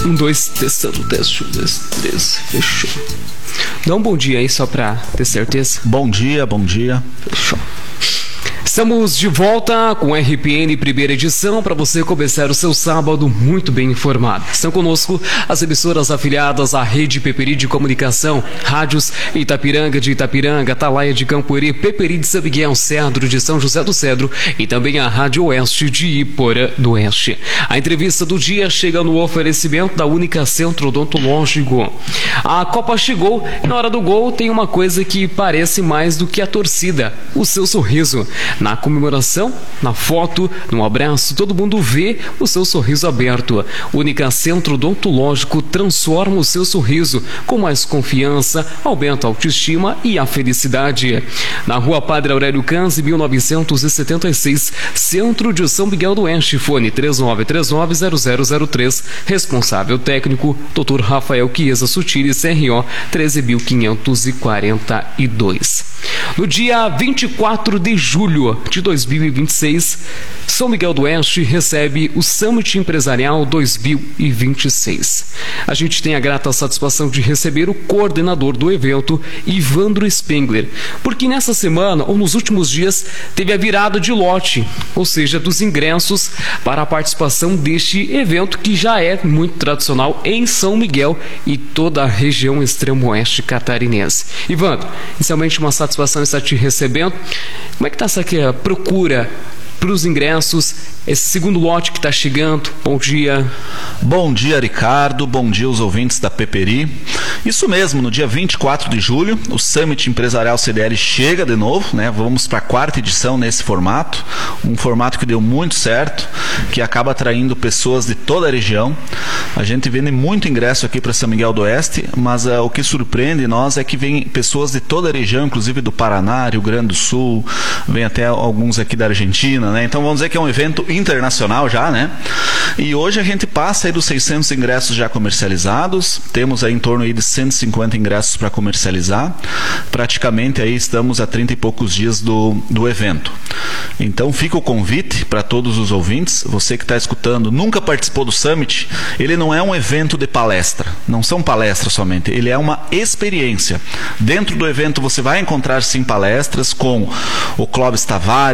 Um, dois, testando, teste, 1, 2, 3, fechou. Dá um bom dia aí só pra ter certeza. Bom dia, bom dia. Fechou. Estamos de volta com RPN primeira edição para você começar o seu sábado muito bem informado. Estão conosco as emissoras afiliadas à Rede Peperi de Comunicação, rádios Itapiranga de Itapiranga, Atalaia de Campoerê, Peperi de São Miguel, Cedro de São José do Cedro e também a Rádio Oeste de Iporã do Oeste. A entrevista do dia chega no oferecimento da Única Centro Odontológico. A Copa chegou e na hora do gol tem uma coisa que parece mais do que a torcida, o seu sorriso. Na comemoração, na foto, no abraço, todo mundo vê o seu sorriso aberto. Única Centro Odontológico transforma o seu sorriso com mais confiança, aumenta a autoestima e a felicidade. Na Rua Padre Aurélio Canzi, 1976, Centro de São Miguel do Oeste, fone 3939-0003, responsável técnico, Dr. Rafael Chiesa Sutili, CRO 13.542. No dia 24 de julho de 2026, São Miguel do Oeste recebe o Summit Empresarial 2026. A gente tem a grata satisfação de receber o coordenador do evento, Ivandro Spengler, porque nessa semana, ou nos últimos dias, teve a virada de lote, ou seja, dos ingressos para a participação deste evento que já é muito tradicional em São Miguel e toda a região extremo-oeste catarinense. Ivandro, inicialmente uma satisfação estar te recebendo. Como é que está essa aqui a procura para os ingressos, esse segundo lote que está chegando? Bom dia. Bom dia, Ricardo. Bom dia aos ouvintes da Peperi. Isso mesmo, no dia 24 de julho, o Summit Empresarial CDL chega de novo, né? Vamos para a 4ª edição nesse formato, um formato que deu muito certo, que acaba atraindo pessoas de toda a região. A gente vende muito ingresso aqui para São Miguel do Oeste, mas o que surpreende nós é que vem pessoas de toda a região, inclusive do Paraná, Rio Grande do Sul, vem até alguns aqui da Argentina, né? Então vamos dizer que é um evento internacional já, né? E hoje a gente passa aí dos 600 ingressos já comercializados, temos aí em torno aí de 150 ingressos para comercializar, praticamente aí estamos a 30 e poucos dias do evento. Então fica o convite para todos os ouvintes, você que está escutando, nunca participou do Summit, ele não é um evento de palestra, não são palestras somente, ele é uma experiência. Dentro do evento você vai encontrar sim palestras com o Clóvis Tavares,